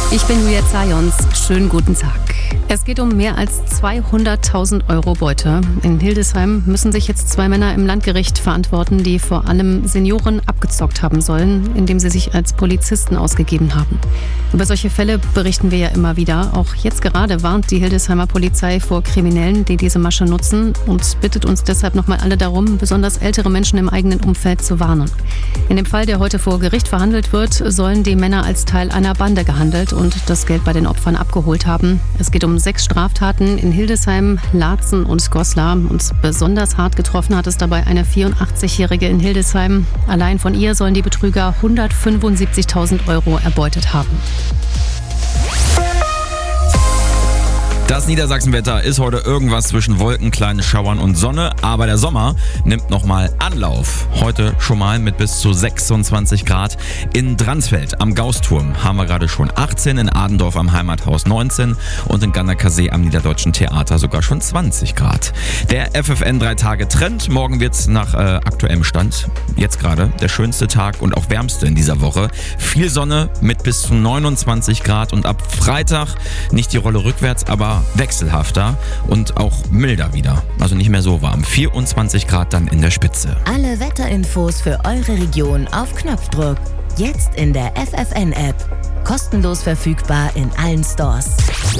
Ich bin Julia Zajons. Schönen guten Tag. Es geht um mehr als 200.000 Euro Beute. In Hildesheim müssen sich jetzt 2 Männer im Landgericht verantworten, die vor allem Senioren abgezockt haben sollen, indem sie sich als Polizisten ausgegeben haben. Über solche Fälle berichten wir ja immer wieder. Auch jetzt gerade warnt die Hildesheimer Polizei vor Kriminellen, die diese Masche nutzen, und bittet uns deshalb nochmal alle darum, besonders ältere Menschen im eigenen Umfeld zu warnen. In dem Fall, der heute vor Gericht verhandelt wird, sollen die Männer als Teil einer Bande gehandelt und das Geld bei den Opfern abgeholt haben. Es geht um 6 Straftaten in Hildesheim, Laatzen und Goslar. Und besonders hart getroffen hat es dabei eine 84-Jährige in Hildesheim. Allein von ihr sollen die Betrüger 175.000 Euro erbeutet haben. Das Niedersachsenwetter ist heute irgendwas zwischen Wolken, kleinen Schauern und Sonne, aber der Sommer nimmt nochmal Anlauf. Heute schon mal mit bis zu 26 Grad. In Dransfeld am Gausturm haben wir gerade schon 18, in Adendorf am Heimathaus 19 und in Ganderkasee am Niederdeutschen Theater sogar schon 20 Grad. Der FFN 3-Tage-Trend, morgen wird's nach aktuellem Stand, jetzt gerade, der schönste Tag und auch wärmste in dieser Woche. Viel Sonne mit bis zu 29 Grad und ab Freitag nicht die Rolle rückwärts, aber wechselhafter und auch milder wieder. Also nicht mehr so warm. 24 Grad dann in der Spitze. Alle Wetterinfos für eure Region auf Knopfdruck. Jetzt in der FFN-App. Kostenlos verfügbar in allen Stores.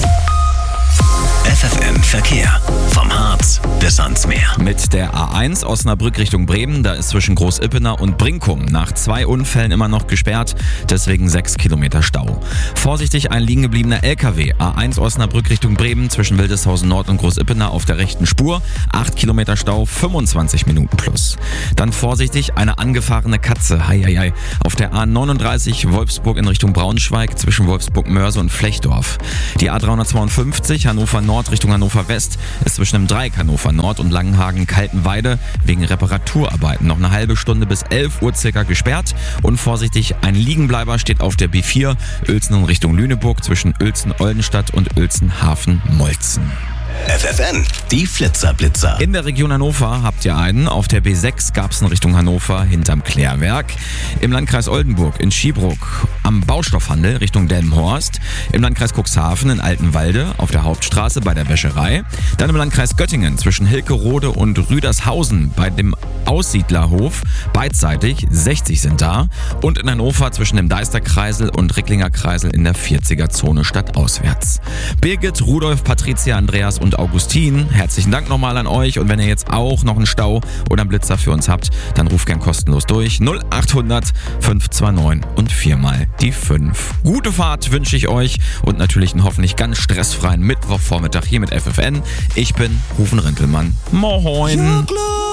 FFN Verkehr. Vom Harz bis ans Meer. Mit der A1 Osnabrück Richtung Bremen, da ist zwischen Groß-Ippener und Brinkum nach 2 Unfällen immer noch gesperrt, deswegen 6 Kilometer Stau. Vorsichtig, ein liegen gebliebener LKW. A1 Osnabrück Richtung Bremen zwischen Wildeshausen Nord und Groß-Ippener auf der rechten Spur, 8 Kilometer Stau, 25 Minuten plus. Dann vorsichtig, eine angefahrene Katze, heieiei, auf der A39 Wolfsburg in Richtung Braunschweig zwischen Wolfsburg-Mörse und Flechdorf. Die A352 Hannover Nord Richtung Hannover West ist zwischen dem Dreieck Hannover Nord und Langenhagen-Kaltenweide wegen Reparaturarbeiten noch eine halbe Stunde bis 11 Uhr circa gesperrt. Und vorsichtig, ein Liegenbleiber steht auf der B4 Uelzen in Richtung Lüneburg zwischen Uelzen-Oldenstadt und Uelzen-Hafen-Molzen. FFN, die Flitzer-Blitzer. In der Region Hannover habt ihr einen. Auf der B6 gab es in Richtung Hannover hinterm Klärwerk. Im Landkreis Oldenburg in Schiebruck am Baustoffhandel Richtung Delmenhorst. Im Landkreis Cuxhaven in Altenwalde auf der Hauptstraße bei der Wäscherei. Dann im Landkreis Göttingen zwischen Hilkerode und Rüdershausen bei dem Aussiedlerhof. Beidseitig, 60 sind da. Und in Hannover zwischen dem Deisterkreisel und Ricklinger Kreisel in der 40er-Zone stadtauswärts. Birgit, Rudolf, Patricia, Andreas und Augustin, herzlichen Dank nochmal an euch. Und wenn ihr jetzt auch noch einen Stau oder einen Blitzer für uns habt, dann ruft gern kostenlos durch. 0800 529 und 4 mal die 5. Gute Fahrt wünsche ich euch und natürlich einen hoffentlich ganz stressfreien Mittwochvormittag hier mit FFN. Ich bin Rufen Rintelmann. Moin!